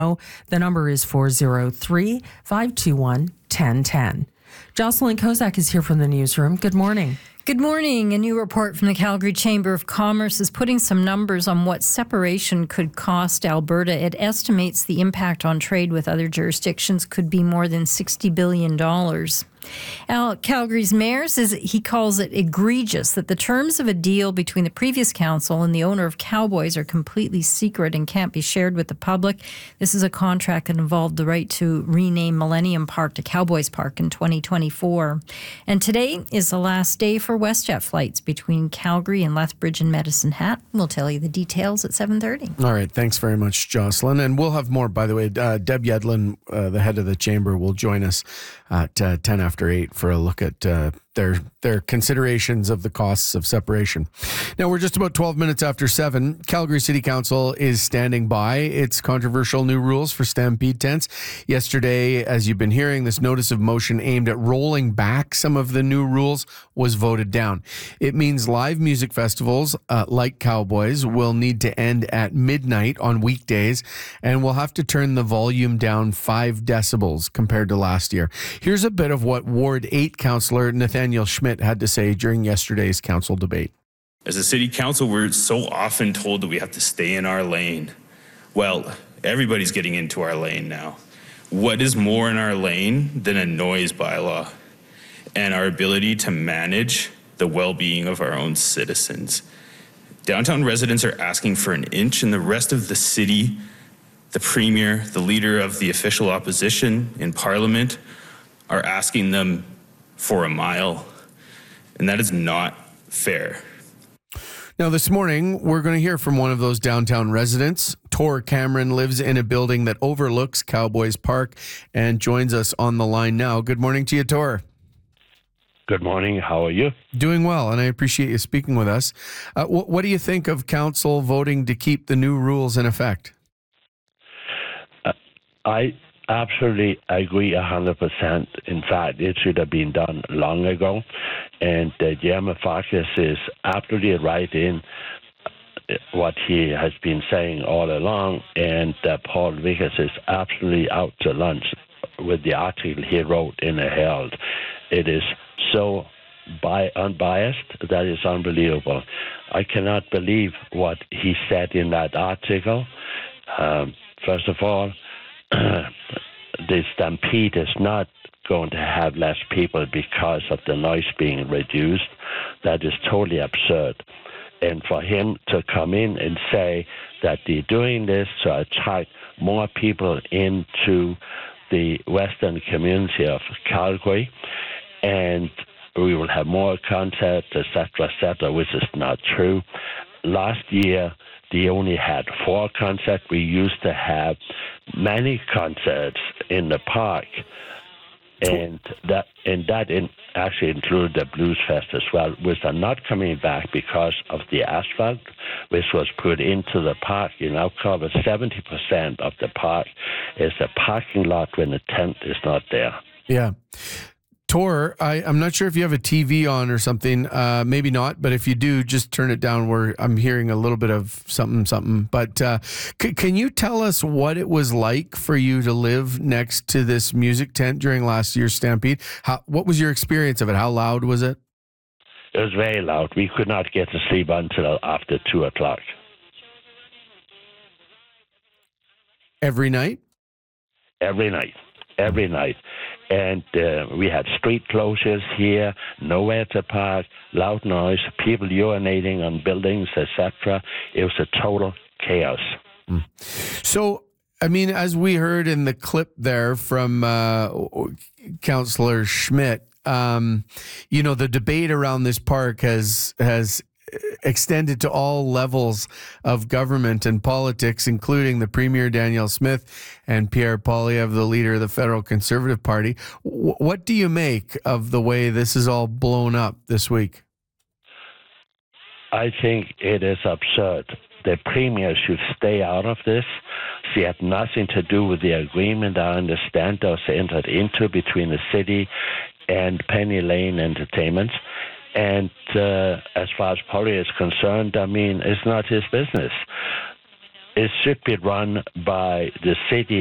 The number is 403-521-1010. Jocelyn Kozak is here from the newsroom. Good morning. Good morning. A new report from the Calgary Chamber of Commerce is putting some numbers on what separation could cost Alberta. It estimates the impact on trade with other jurisdictions could be more than $60 billion. Calgary's mayor says he calls it egregious that the terms of a deal between the previous council and the owner of Cowboys are completely secret and can't be shared with the public. This is a contract that involved the right to rename Millennium Park to Cowboys Park in 2024. And today is the last day for WestJet flights between Calgary and Lethbridge and Medicine Hat. We'll tell you the details at 7:30. All right. Thanks very much, Jocelyn. And we'll have more, by the way. Deb Yedlin, the head of the chamber, will join us at 10 after 8 for a look at their considerations of the costs of separation. Now, we're just about 12 minutes after 7. Calgary City Council is standing by its controversial new rules for Stampede tents. Yesterday, as you've been hearing, this notice of motion aimed at rolling back some of the new rules was voted down. It means live music festivals like Cowboys will need to end at midnight on weekdays and will have to turn the volume down 5 decibels compared to last year. Here's a bit of what Ward 8 councillor Nathaniel Schmidt had to say during yesterday's council debate. As a city council, we're so often told that we have to stay in our lane. Well, everybody's getting into our lane now. What is more in our lane than a noise bylaw and our ability to manage the well-being of our own citizens? Downtown residents are asking for an inch, and the rest of the city, the premier, the leader of the official opposition in Parliament, are asking them for a mile, and that is not fair. Now, this morning, we're going to hear from one of those downtown residents. Tor Cameron lives in a building that overlooks Cowboys Park and joins us on the line now. Good morning to you, Tor. Good morning. How are you? Doing well, and I appreciate you speaking with us. What do you think of council voting to keep the new rules in effect? I absolutely agree 100%. In fact, it should have been done long ago. And Jeremy Farkas is absolutely right in what he has been saying all along. And Paul Vickers is absolutely out to lunch with the article he wrote in the Herald. It is so unbiased that is unbelievable. I cannot believe what he said in that article. First of all, the Stampede is not going to have less people because of the noise being reduced. That is totally absurd. And for him to come in and say that they're doing this to attract more people into the western community of Calgary, and we will have more concerts, etc., which is not true. Last year, they only had 4 concerts. We used to have many concerts in the park, and that actually included the Blues Fest as well, which are not coming back because of the asphalt, which was put into the park. You now cover 70% of the park is a parking lot when the tent is not there. Yeah. Tor, I'm not sure if you have a TV on or something. Maybe not, but if you do, just turn it down where I'm hearing a little bit of something. But can you tell us what it was like for you to live next to this music tent during last year's Stampede? What was your experience of it? How loud was it? It was very loud. We could not get to sleep until after 2 o'clock. Every night? Every night. And we had street closures here, nowhere to park, loud noise, people urinating on buildings, etc. It was a total chaos. So, I mean, as we heard in the clip there from Councillor Schmidt, the debate around this park has extended to all levels of government and politics, including the Premier Danielle Smith and Pierre Poilievre, the leader of the Federal Conservative Party. What do you make of the way this is all blown up this week? I think it is absurd. The Premier should stay out of this. She had nothing to do with the agreement, I understand, that was entered into between the city and Penny Lane Entertainment. And as far as Poilievre is concerned, I mean, it's not his business. it should be run by the city